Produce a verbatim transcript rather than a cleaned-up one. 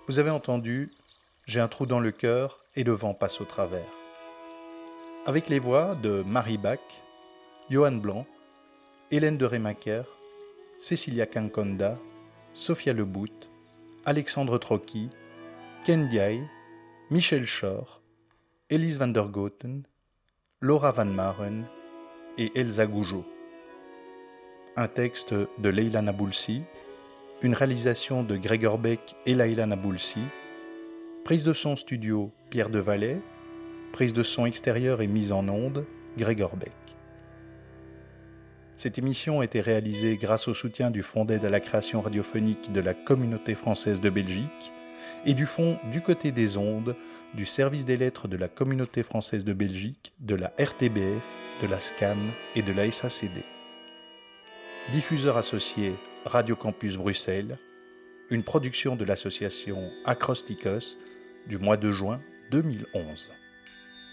Vous avez entendu « J'ai un trou dans le cœur et le vent passe au travers ». Avec les voix de Marie Bach, Johan Blanc, Hélène de Remaker, Cécilia Kankonda, Sophia Lebout, Alexandre Trocchi, Ken Diaye, Michel Schor, Elise van der Goten, Laura Van Maren et Elsa Gougeot. Un texte de Leila Naboulsi, une réalisation de Gregor Beck et Leila Naboulsi, prise de son studio Pierre Devalet, prise de son extérieure et mise en onde Gregor Beck. Cette émission a été réalisée grâce au soutien du Fonds d'aide à la création radiophonique de la Communauté française de Belgique et du Fonds du côté des ondes du Service des lettres de la Communauté française de Belgique, de la R T B F, de la S C A M et de la S A C D. Diffuseur associé Radio Campus Bruxelles, une production de l'association Acrostikos du mois de juin deux mille onze.